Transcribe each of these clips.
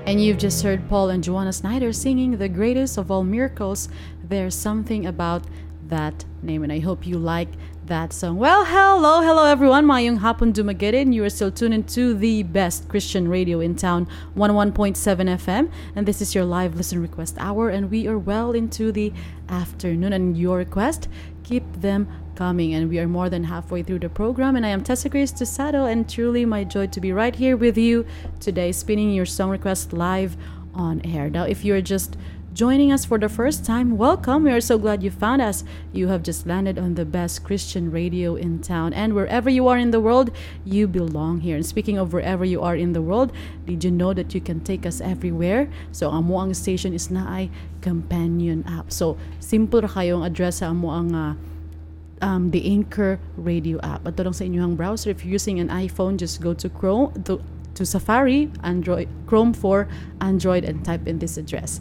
And you've just heard Paul and Joanna Snyder singing The Greatest of All Miracles. There's something about that name, and I hope you like that song. Well, hello everyone. Mayong hapon dumagitin. You are still tuned into the best Christian radio in town, 101.7 FM, and this is your live listen request hour, and we are well into the afternoon, and your request, keep them coming, and we are more than halfway through the program, and I am Tessa Grace Tusado, and truly my joy to be right here with you today, spinning your song request live on air. Now, if you're just joining us for the first time, welcome. We are so glad you found us. You have just landed on the best Christian radio in town, and wherever you are in the world, you belong here. And speaking of wherever you are in the world, did you know that you can take us everywhere? So ang Amuang station is na ay companion app. So simple ra kayong address sa Amuang the Anchor radio app. At lang sa inyong browser, if you're using an iPhone, just go to Chrome, to Safari, Android, Chrome for Android, and type in this address,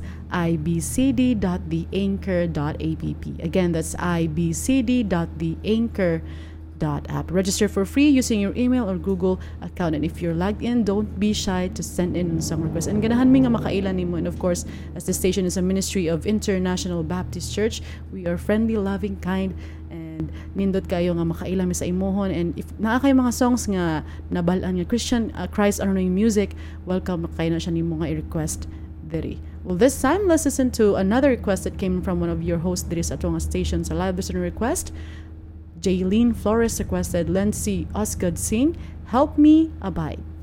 ibcd.theanchor.app. Again, that's ibcd.theanchor.app. Register for free using your email or Google account. And if you're logged in, don't be shy to send in song requests. And ganahan mi nga makailan nimo. And of course, as the station is a ministry of International Baptist Church, we are friendly, loving, kind, and nindot kayo nga makailan mi sa imohon. And if naa kay mga songs nga nabalaan nga Christian Christ honoring music, welcome kayo na siya nimo nga i-request diri. Well, this time let's listen to another request that came from one of your hosts diri sa atong station sa live listener request. Jaylene Flores requested Lindsay Osgood sing Help Me Abide.